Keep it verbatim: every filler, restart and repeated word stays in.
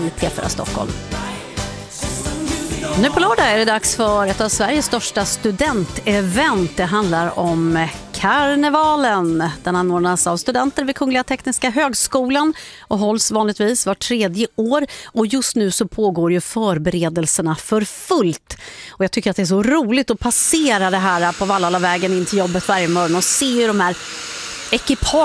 i P fyra Stockholm. Nu på lördag är det dags för ett av Sveriges största studentevent. Det handlar om Karnevalen. Den anordnas av studenter vid Kungliga Tekniska högskolan och hålls vanligtvis var tredje år. Och just nu så pågår ju förberedelserna för fullt. Och jag tycker att det är så roligt att passera det här på Vallalavägen in till jobbet varje morgon och se hur de här ekipagen